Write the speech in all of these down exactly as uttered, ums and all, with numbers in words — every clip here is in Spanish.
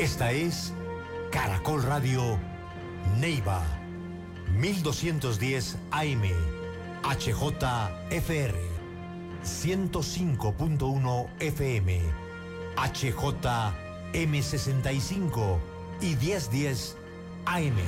Esta es Caracol Radio Neiva, mil doscientos diez A M, H J F R, ciento cinco punto uno F M, H J M sesenta y cinco y mil diez A M.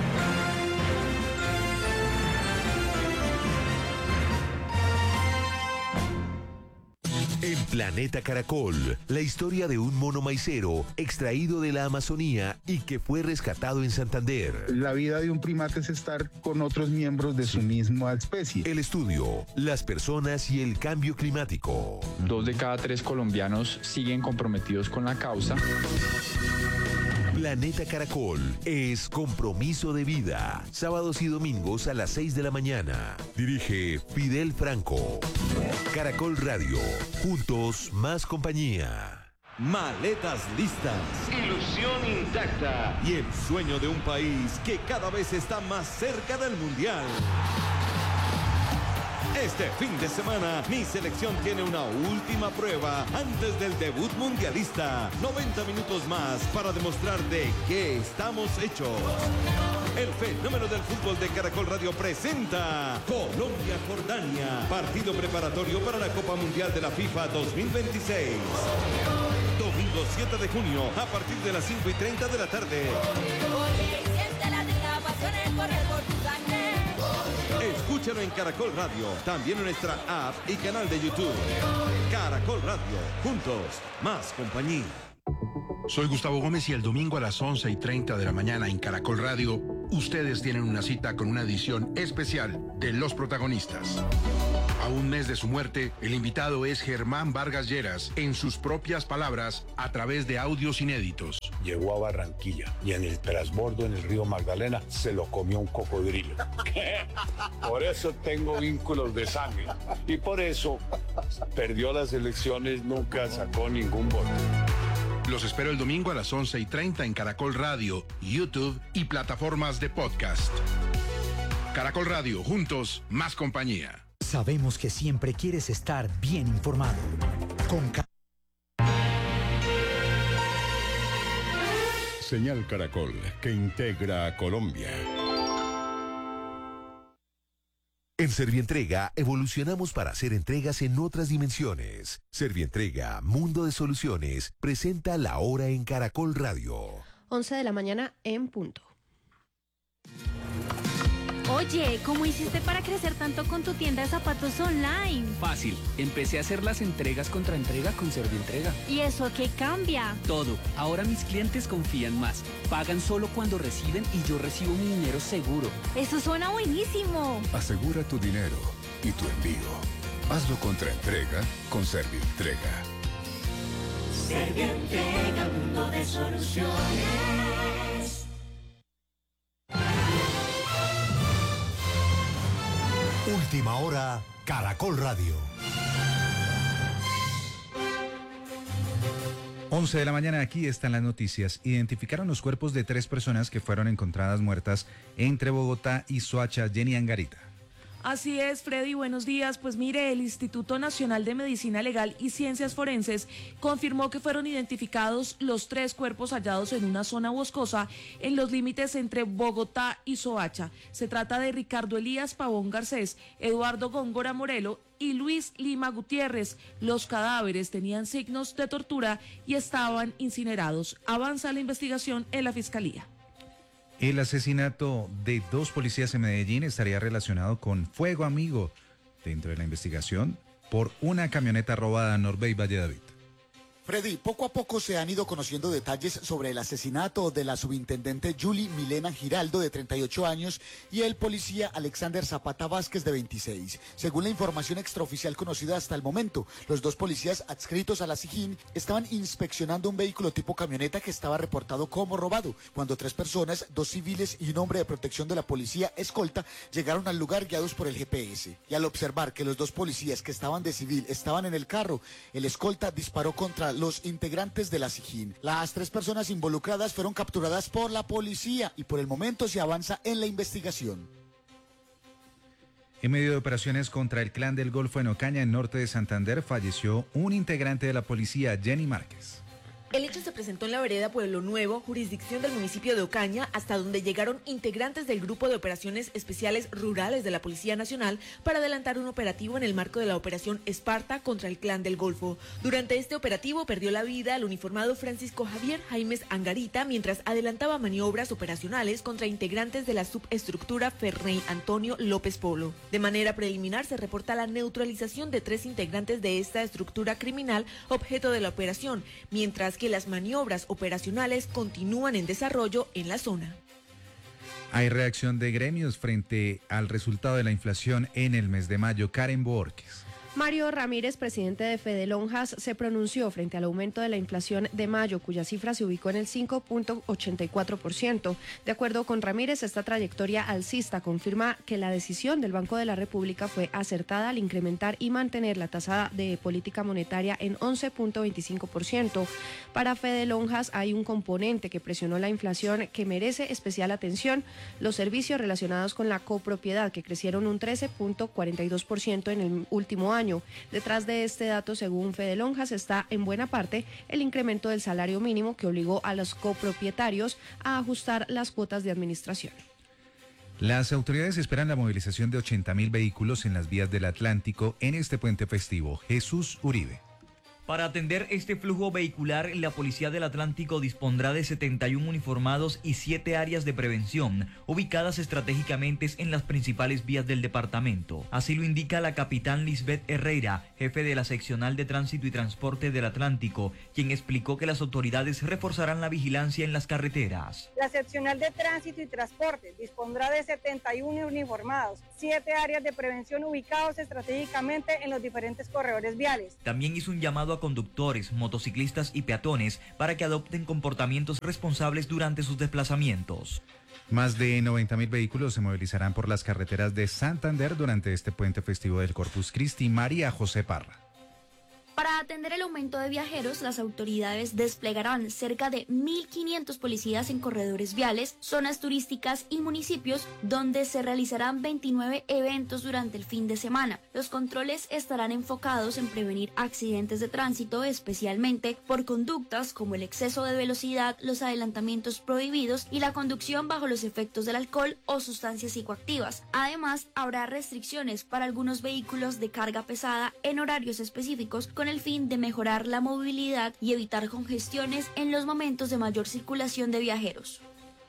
En Planeta Caracol, la historia de un mono maicero extraído de la Amazonía y que fue rescatado en Santander. La vida de un primate es estar con otros miembros de su misma especie. El estudio, las personas y el cambio climático. Dos de cada tres colombianos siguen comprometidos con la causa. Planeta Caracol es compromiso de vida. Sábados y domingos a las seis de la mañana. Dirige Fidel Franco. Caracol Radio. Juntos, más compañía. Maletas listas. Ilusión intacta. Y el sueño de un país que cada vez está más cerca del Mundial. Este fin de semana, mi selección tiene una última prueba antes del debut mundialista. noventa minutos más para demostrar de qué estamos hechos. El fenómeno del fútbol de Caracol Radio presenta Colombia-Jordania, partido preparatorio para la Copa Mundial de la FIFA dos mil veintiséis. Domingo siete de junio, a partir de las cinco y treinta de la tarde. Escúchalo en Caracol Radio, también en nuestra app y canal de YouTube. Caracol Radio, juntos, más compañía. Soy Gustavo Gómez y el domingo a las once y treinta de la mañana en Caracol Radio, ustedes tienen una cita con una edición especial de Los Protagonistas. A un mes de su muerte, el invitado es Germán Vargas Lleras, en sus propias palabras, a través de audios inéditos. Llegó a Barranquilla y en el transbordo en el río Magdalena se lo comió un cocodrilo. Por eso tengo vínculos de sangre y por eso perdió las elecciones, nunca sacó ningún voto. Los espero el domingo a las once y treinta en Caracol Radio, YouTube y plataformas de podcast. Caracol Radio, juntos, más compañía. Sabemos que siempre quieres estar bien informado. Con Ca- Señal Caracol, que integra a Colombia. En Servientrega evolucionamos para hacer entregas en otras dimensiones. Servientrega, Mundo de Soluciones, presenta La Hora en Caracol Radio. once de la mañana en punto. Oye, ¿cómo hiciste para crecer tanto con tu tienda de zapatos online? Fácil, empecé a hacer las entregas contra entrega con Servientrega. ¿Y eso a qué cambia? Todo, ahora mis clientes confían más, pagan solo cuando reciben y yo recibo mi dinero seguro. Eso suena buenísimo. Asegura tu dinero y tu envío. Hazlo contra entrega con Servientrega. Servientrega, mundo de soluciones. Última hora, Caracol Radio. once de la mañana, aquí están las noticias. Identificaron los cuerpos de tres personas que fueron encontradas muertas entre Bogotá y Soacha. Jenny Angarita. Así es, Freddy, buenos días. Pues mire, el Instituto Nacional de Medicina Legal y Ciencias Forenses confirmó que fueron identificados los tres cuerpos hallados en una zona boscosa en los límites entre Bogotá y Soacha. Se trata de Ricardo Elías Pavón Garcés, Eduardo Góngora Morelo y Luis Lima Gutiérrez. Los cadáveres tenían signos de tortura y estaban incinerados. Avanza la investigación en la Fiscalía. El asesinato de dos policías en Medellín estaría relacionado con fuego amigo dentro de la investigación por una camioneta robada en Norbey Valle David. Freddy, poco a poco se han ido conociendo detalles sobre el asesinato de la subintendente Julie Milena Giraldo, de treinta y ocho años, y el policía Alexander Zapata Vázquez, de veintiséis. Según la información extraoficial conocida hasta el momento, los dos policías adscritos a la SIJIN estaban inspeccionando un vehículo tipo camioneta que estaba reportado como robado, cuando tres personas, dos civiles y un hombre de protección de la policía escolta, llegaron al lugar guiados por el G P S. Y al observar que los dos policías que estaban de civil estaban en el carro, el escolta disparó contra los integrantes de la SIJIN. Las tres personas involucradas fueron capturadas por la policía y por el momento se avanza en la investigación. En medio de operaciones contra el Clan del Golfo en Ocaña, en norte de Santander, falleció un integrante de la policía, Jenny Márquez. El hecho se presentó en la vereda Pueblo Nuevo, jurisdicción del municipio de Ocaña, hasta donde llegaron integrantes del Grupo de Operaciones Especiales Rurales de la Policía Nacional para adelantar un operativo en el marco de la Operación Esparta contra el Clan del Golfo. Durante este operativo perdió la vida el uniformado Francisco Javier Jaimes Angarita mientras adelantaba maniobras operacionales contra integrantes de la subestructura Ferney Antonio López Polo. De manera preliminar se reporta la neutralización de tres integrantes de esta estructura criminal objeto de la operación, mientras que las maniobras operacionales continúan en desarrollo en la zona. Hay reacción de gremios frente al resultado de la inflación en el mes de mayo. Karen Borges. Mario Ramírez, presidente de Fede Lonjas, se pronunció frente al aumento de la inflación de mayo, cuya cifra se ubicó en el cinco punto ochenta y cuatro por ciento. De acuerdo con Ramírez, esta trayectoria alcista confirma que la decisión del Banco de la República fue acertada al incrementar y mantener la tasa de política monetaria en once punto veinticinco por ciento. Para Fede Lonjas hay un componente que presionó la inflación que merece especial atención: los servicios relacionados con la copropiedad, que crecieron un trece punto cuarenta y dos por ciento en el último año. Detrás de este dato, según Fede Lonjas, está en buena parte el incremento del salario mínimo que obligó a los copropietarios a ajustar las cuotas de administración. Las autoridades esperan la movilización de ochenta mil vehículos en las vías del Atlántico en este puente festivo. Jesús Uribe. Para atender este flujo vehicular, la Policía del Atlántico dispondrá de setenta y uno uniformados y siete áreas de prevención, ubicadas estratégicamente en las principales vías del departamento. Así lo indica la capitán Lisbeth Herrera, jefe de la Seccional de Tránsito y Transporte del Atlántico, quien explicó que las autoridades reforzarán la vigilancia en las carreteras. La Seccional de Tránsito y Transporte dispondrá de setenta y uno uniformados, siete áreas de prevención ubicados estratégicamente en los diferentes corredores viales. También hizo un llamado a conductores, motociclistas y peatones para que adopten comportamientos responsables durante sus desplazamientos. Más de noventa mil vehículos se movilizarán por las carreteras de Santander durante este puente festivo del Corpus Christi. María José Parra. Para atender el aumento de viajeros, las autoridades desplegarán cerca de mil quinientos policías en corredores viales, zonas turísticas y municipios donde se realizarán veintinueve eventos durante el fin de semana. Los controles estarán enfocados en prevenir accidentes de tránsito, especialmente por conductas como el exceso de velocidad, los adelantamientos prohibidos y la conducción bajo los efectos del alcohol o sustancias psicoactivas. Además, habrá restricciones para algunos vehículos de carga pesada en horarios específicos con el fin de mejorar la movilidad y evitar congestiones en los momentos de mayor circulación de viajeros.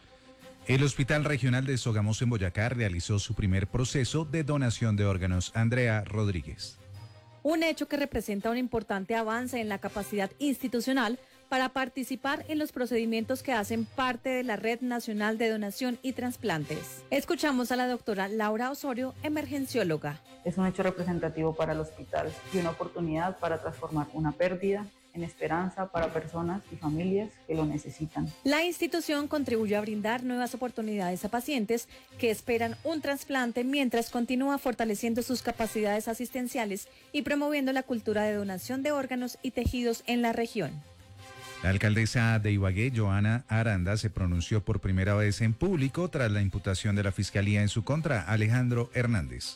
El Hospital Regional de Sogamoso en Boyacá realizó su primer proceso de donación de órganos. Andrea Rodríguez. Un hecho que representa un importante avance en la capacidad institucional para participar en los procedimientos que hacen parte de la Red Nacional de Donación y Trasplantes. Escuchamos a la doctora Laura Osorio, emergencióloga. Es un hecho representativo para el hospital y una oportunidad para transformar una pérdida en esperanza para personas y familias que lo necesitan. La institución contribuye a brindar nuevas oportunidades a pacientes que esperan un trasplante mientras continúa fortaleciendo sus capacidades asistenciales y promoviendo la cultura de donación de órganos y tejidos en la región. La alcaldesa de Ibagué, Joana Aranda, se pronunció por primera vez en público tras la imputación de la Fiscalía en su contra. Alejandro Hernández.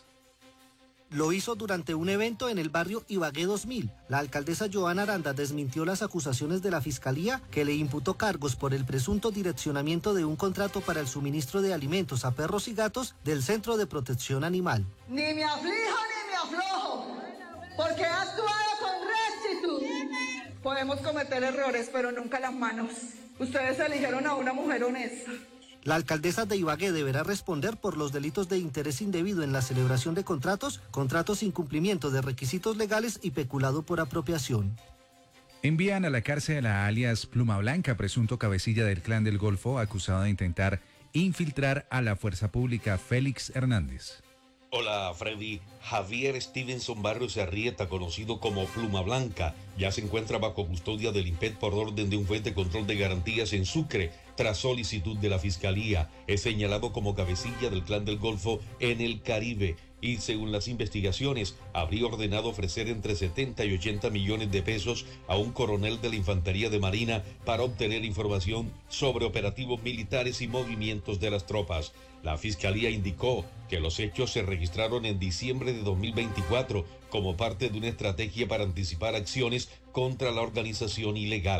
Lo hizo durante un evento en el barrio Ibagué dos mil. La alcaldesa Joana Aranda desmintió las acusaciones de la Fiscalía, que le imputó cargos por el presunto direccionamiento de un contrato para el suministro de alimentos a perros y gatos del Centro de Protección Animal. Ni me aflijo ni me aflojo, porque he actuado con rectitud. Podemos cometer errores, pero nunca las manos. Ustedes eligieron a una mujer honesta. La alcaldesa de Ibagué deberá responder por los delitos de interés indebido en la celebración de contratos, contratos sin cumplimiento de requisitos legales y peculado por apropiación. Envían a la cárcel a alias Pluma Blanca, presunto cabecilla del Clan del Golfo, acusado de intentar infiltrar a la fuerza pública. Félix Hernández. Hola, Freddy. Javier Stevenson Barrios Arrieta, conocido como Pluma Blanca, ya se encuentra bajo custodia del I N P E T por orden de un juez de control de garantías en Sucre, tras solicitud de la Fiscalía. Es señalado como cabecilla del Clan del Golfo en el Caribe y, según las investigaciones, habría ordenado ofrecer entre setenta y ochenta millones de pesos a un coronel de la Infantería de Marina para obtener información sobre operativos militares y movimientos de las tropas. La Fiscalía indicó que los hechos se registraron en diciembre de dos mil veinticuatro como parte de una estrategia para anticipar acciones contra la organización ilegal.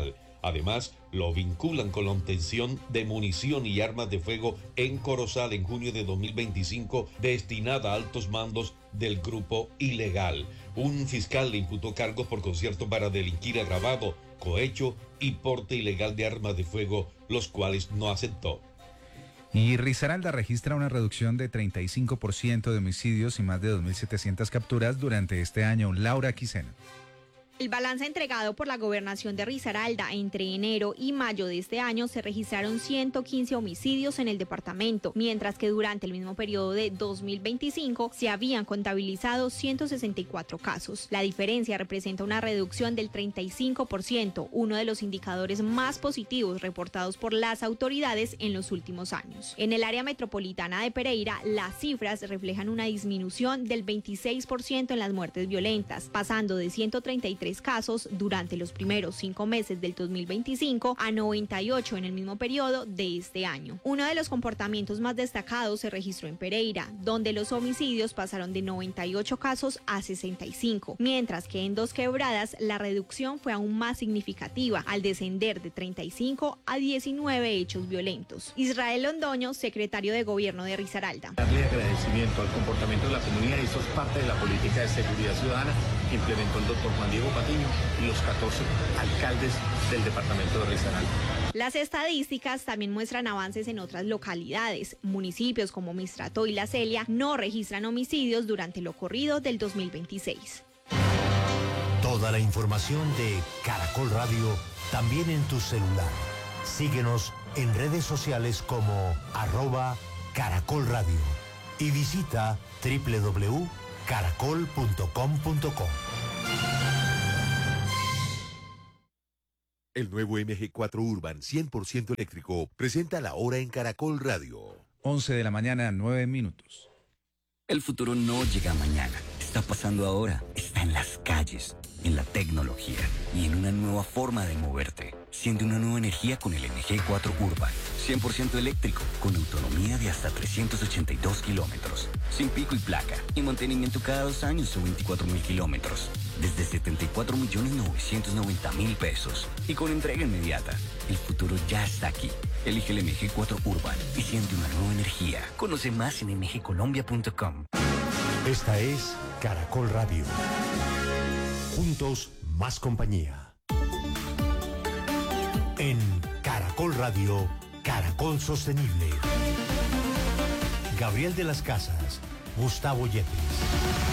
Además, lo vinculan con la obtención de munición y armas de fuego en Corozal en junio de dos mil veinticinco destinada a altos mandos del grupo ilegal. Un fiscal le imputó cargos por concierto para delinquir agravado, cohecho y porte ilegal de armas de fuego, los cuales no aceptó. Y Risaralda registra una reducción de treinta y cinco por ciento de homicidios y más de dos mil setecientas capturas durante este año. Laura Quiseno. El balance entregado por la gobernación de Risaralda entre enero y mayo de este año se registraron ciento quince homicidios en el departamento, mientras que durante el mismo periodo de dos mil veinticinco se habían contabilizado ciento sesenta y cuatro casos. La diferencia representa una reducción del treinta y cinco por ciento, uno de los indicadores más positivos reportados por las autoridades en los últimos años. En el área metropolitana de Pereira, las cifras reflejan una disminución del veintiséis por ciento en las muertes violentas, pasando de ciento treinta y tres casos durante los primeros cinco meses del dos mil veinticinco a noventa y ocho en el mismo periodo de este año. Uno de los comportamientos más destacados se registró en Pereira, donde los homicidios pasaron de noventa y ocho casos a sesenta y cinco, mientras que en Dos Quebradas la reducción fue aún más significativa, al descender de treinta y cinco a diecinueve hechos violentos. Israel Londoño, secretario de Gobierno de Risaralda. Darle agradecimiento al comportamiento de la comunidad, y eso es parte de la política de seguridad ciudadana que implementó el doctor Juan Diego Patiño y los catorce alcaldes del departamento de Risaralda. Las estadísticas también muestran avances en otras localidades. Municipios como Mistrato y La Celia no registran homicidios durante lo corrido del dos mil veintiséis. Toda la información de Caracol Radio también en tu celular. Síguenos en redes sociales como arroba Caracol Radio y visita doble u doble u doble u punto caracol punto com punto co. El nuevo M G cuatro Urban cien por ciento eléctrico presenta la hora en Caracol Radio. once de la mañana, nueve minutos. El futuro no llega mañana, está pasando ahora, está en las calles, en la tecnología y en una nueva forma de moverte. Siente una nueva energía con el M G cuatro Urban, cien por ciento eléctrico, con autonomía de hasta trescientos ochenta y dos kilómetros, sin pico y placa, y mantenimiento cada dos años o veinticuatro mil kilómetros, desde setenta y cuatro millones novecientos noventa mil pesos, y con entrega inmediata. El futuro ya está aquí. Elige el M G cuatro Urban y siente una nueva energía. Conoce más en m g colombia punto com. Esta es Caracol Radio. Juntos, más compañía. En Caracol Radio, Caracol Sostenible. Gabriel de las Casas, Gustavo Yepes.